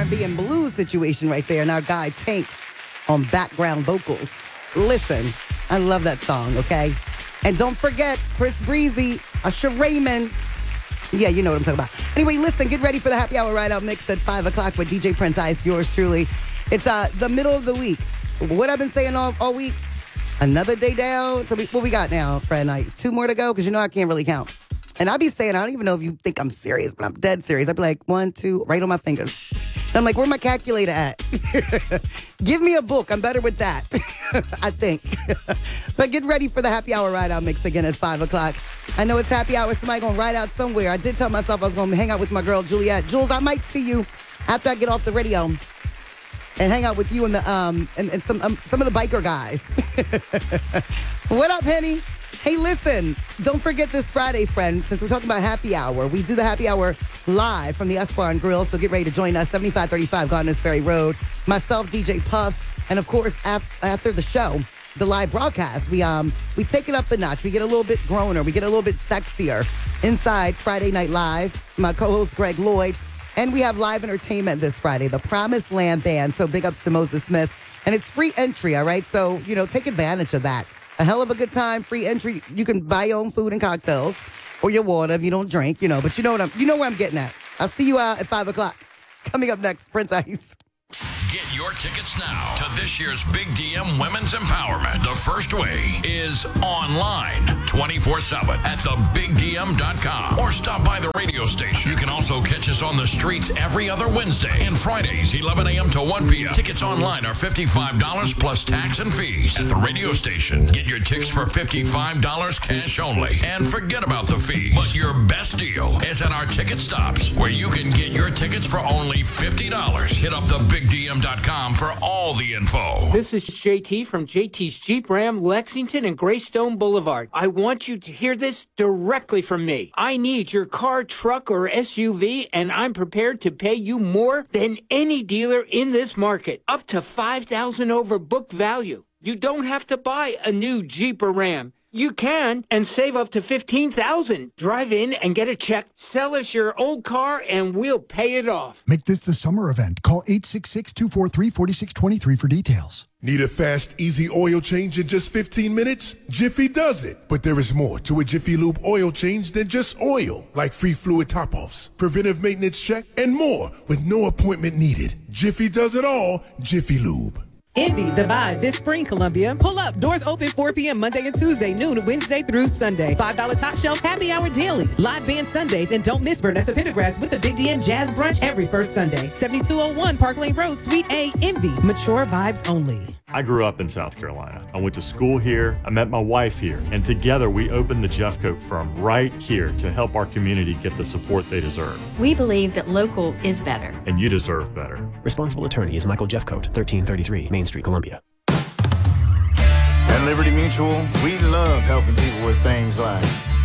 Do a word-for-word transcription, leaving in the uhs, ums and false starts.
and B and blues situation right there. And our guy Tank on background vocals. Listen, I love that song, okay? And don't forget, Chris Breezy, Usher Raymond. Yeah, you know what I'm talking about. Anyway, listen, get ready for the Happy Hour Ride Out Mix at five o'clock with D J Prince Ice, yours truly. It's uh the middle of the week. What I've been saying all, all week, another day down. So we, what we got now, Fred Knight? Two more to go? Because you know I can't really count. And I'll be saying, I don't even know if you think I'm serious, but I'm dead serious. I'd be like, one, two, right on my fingers. And I'm like, where's my calculator at? Give me a book. I'm better with that, I think. But get ready for the Happy Hour Ride Out Mix again at five o'clock. I know it's happy hour. Somebody going to ride out somewhere. I did tell myself I was going to hang out with my girl, Juliet. Jules, I might see you after I get off the radio and hang out with you and the um and, and some um, some of the biker guys. What up, Henny? Hey, listen, don't forget this Friday, friend, since we're talking about happy hour. We do the happy hour live from the S-Bar Grill, so get ready to join us, seventy-five thirty-five Gardner's Ferry Road. Myself, D J Puff, and of course, af- after the show, the live broadcast, we um we take it up a notch. We get a little bit growner. We get a little bit sexier inside Friday Night Live. My co-host, Greg Lloyd, and we have live entertainment this Friday, the Promised Land Band. So big ups to Moses Smith. And it's free entry, all right? So, you know, take advantage of that. A hell of a good time, free entry. You can buy your own food and cocktails or your water if you don't drink, you know. But you know what I'm, you know where I'm getting at. I'll see you out at five o'clock. Coming up next, Prince Ice. Get your tickets now to this year's Big D M Women's Empowerment. The first way is online, twenty-four seven at the big d m dot com, or stop by the radio station. You can also catch us on the streets every other Wednesday and Fridays, eleven a.m. to one p.m. Tickets online are fifty-five dollars plus tax and fees. At the radio station, get your tickets for fifty-five dollars cash only. And forget about the fees. But your best deal is at our ticket stops, where you can get your tickets for only fifty dollars. Hit up the big d m dot com for all the info. This is J T from J T's Jeep Ram, Lexington and Greystone Boulevard. I want you to hear this directly from me. I need your car, truck, or S U V, and I'm prepared to pay you more than any dealer in this market, up to five thousand dollars over book value. You don't have to buy a new Jeep or Ram. You can and save up to fifteen thousand dollars. Drive in and get a check. Sell us your old car and we'll pay it off. Make this the summer event. Call eight six six, two four three, four six two three for details. Need a fast, easy oil change in just fifteen minutes? Jiffy does it. But there is more to a Jiffy Lube oil change than just oil. Like free fluid top-offs, preventive maintenance check, and more with no appointment needed. Jiffy does it all. Jiffy Lube. Envy the Vibe this spring, Columbia. Pull up. Doors open four p.m. Monday and Tuesday, noon Wednesday through Sunday. five dollars top shelf happy hour daily. Live band Sundays. And don't miss Vanessa Pendergrass with the Big D M Jazz Brunch every first Sunday. seventy-two oh one Park Lane Road, Suite A, Envy. Mature vibes only. I grew up in South Carolina. I went to school here. I met my wife here. And together we opened the Jeffcoat firm right here to help our community get the support they deserve. We believe that local is better. And you deserve better. Responsible attorney is Michael Jeffcoat, thirteen thirty-three Main Street, Columbia. At Liberty Mutual, we love helping people with things like